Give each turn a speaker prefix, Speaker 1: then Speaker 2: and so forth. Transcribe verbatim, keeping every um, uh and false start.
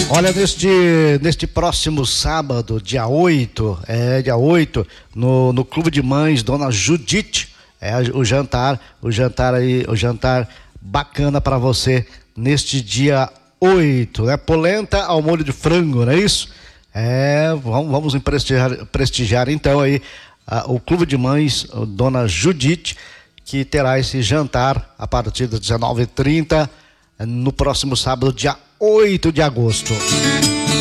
Speaker 1: Olha, neste, neste próximo sábado, dia oito, é, dia oito, no, no Clube de Mães, Dona Judite, é o jantar, o jantar aí, o jantar bacana para você neste dia oito, né? Polenta ao molho de frango, não é isso? É, vamos, vamos prestigiar, prestigiar então aí a, o Clube de Mães, Dona Judite, que terá esse jantar a partir das dezenove e trinta no próximo sábado, dia oito de agosto.